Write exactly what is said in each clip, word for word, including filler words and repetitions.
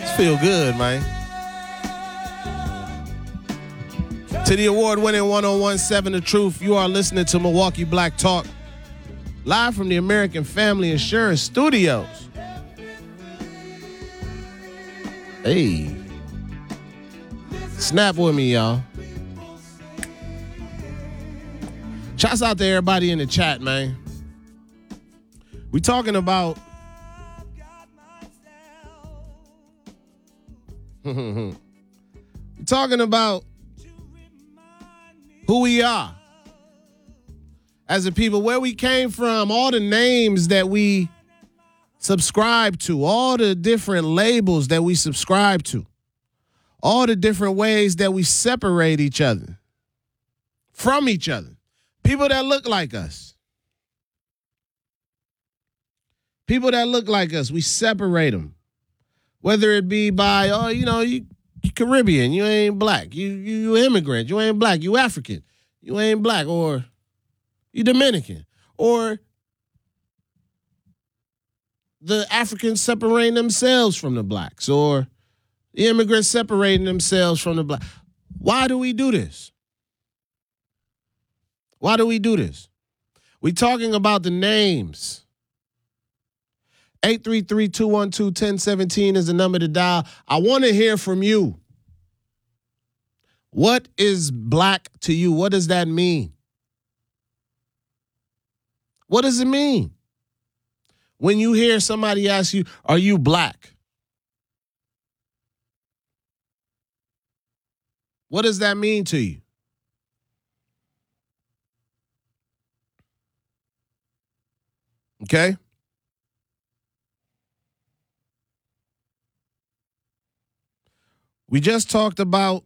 Feel good, man. To the award-winning one oh one point seven The Truth, you are listening to Milwaukee Black Talk, live from the American Family Insurance Studios. Hey. Snap with me, y'all. Shouts out to everybody in the chat, man. We talking about We're talking about who we are as a people, where we came from, all the names that we subscribe to, all the different labels that we subscribe to, all the different ways that we separate each other from each other. People that look like us. People that look like us, we separate them. Whether it be by, oh, you know, you, you Caribbean, you ain't black. You, you you immigrant, you ain't black. You African, you ain't black. Or you Dominican. Or the Africans separating themselves from the blacks. Or the immigrants separating themselves from the black. Why do we do this? Why do we do this? We talking about the names. eight three three, two one two, one zero one seven is the number to dial. I want to hear from you. What is black to you? What does that mean? What does it mean? When you hear somebody ask you, are you black? What does that mean to you? Okay? We just talked about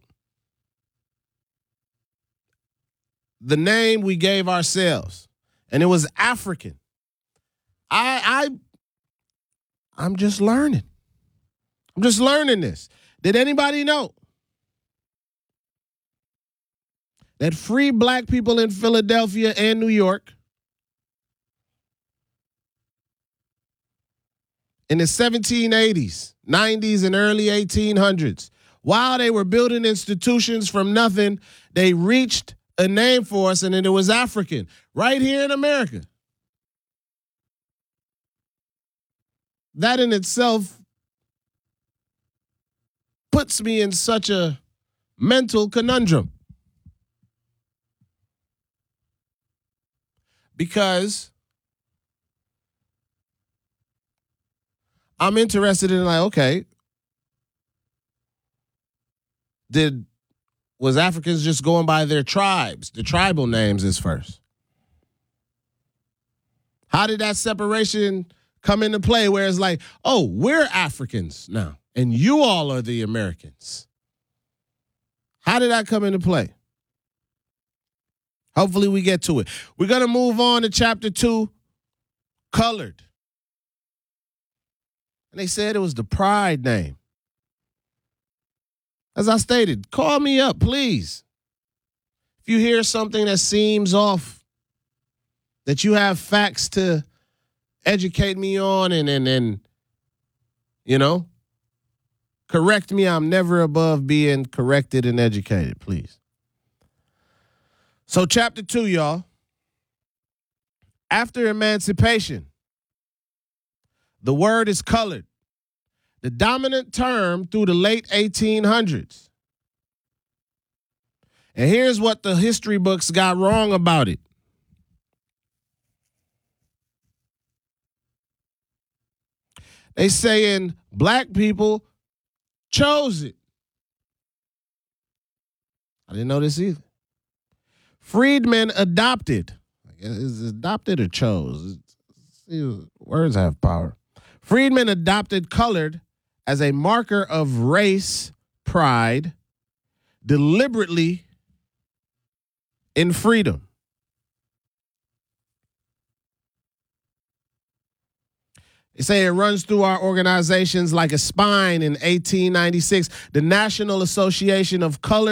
the name we gave ourselves, and it was African. I I I'm just learning. I'm just learning this. Did anybody know that free black people in Philadelphia and New York in the seventeen eighties, nineties, and early eighteen hundreds, while they were building institutions from nothing, they reached a name for us, and it was African, right here in America. That in itself puts me in such a mental conundrum. Because I'm interested in, like, okay, did was Africans just going by their tribes, the tribal names is first? How did that separation come into play where it's like, oh, we're Africans now, and you all are the Americans? How did that come into play? Hopefully we get to it. We're going to move on to chapter two, colored. And they said it was the pride name. As I stated, call me up, please. If you hear something that seems off, that you have facts to educate me on and, and, and you know, correct me. I'm never above being corrected and educated, please. So chapter two, y'all. After emancipation, the word is colored, the dominant term through the late eighteen hundreds. And here's what the history books got wrong about it. They saying black people chose it. I didn't know this either. Freedmen adopted. I guess is it adopted or chose? See, words have power. Freedmen adopted colored as a marker of race pride, deliberately in freedom. They say it runs through our organizations like a spine. In eighteen ninety-six, the National Association of Colored